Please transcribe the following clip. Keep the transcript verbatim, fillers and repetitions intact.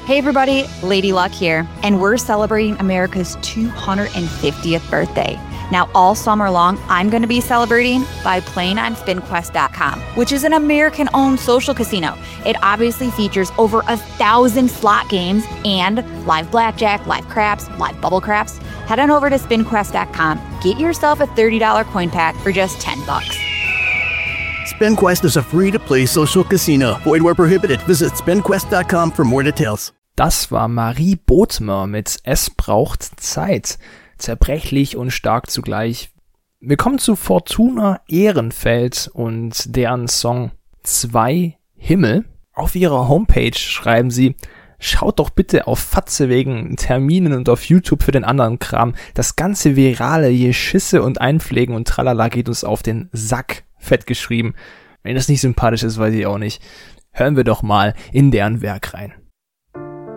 Hey everybody, Lady Luck here, and we're celebrating America's two hundred fiftieth birthday. Now, all summer long, I'm going to be celebrating by playing on spin quest dot com, which is an American-owned social casino. It obviously features over a thousand slot games and live blackjack, live craps, live bubble craps. Head on over to spin quest dot com. Get yourself a thirty dollars coin pack for just ten bucks. SpinQuest is a free-to-play social casino. Void where prohibited. Visit spin quest dot com for more details. Das war Marie Bodmer mit Es braucht Zeit. Zerbrechlich und stark zugleich. Wir kommen zu Fortuna Ehrenfeld und deren Song Zwei Himmel. Auf ihrer Homepage schreiben sie: Schaut doch bitte auf Fatze wegen Terminen und auf YouTube für den anderen Kram. Das ganze virale Geschisse und Einpflegen und Tralala geht uns auf den Sack. Fett geschrieben. Wenn das nicht sympathisch ist, weiß ich auch nicht. Hören wir doch mal in deren Werk rein.